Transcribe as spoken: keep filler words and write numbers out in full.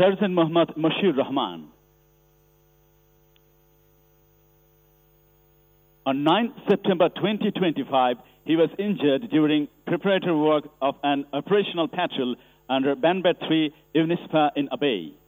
Sergeant Muhammad Mashir Rahman. On ninth September twenty twenty-five, he was injured during preparatory work of an operational patrol under Banbat three Ibn Spa in Abay.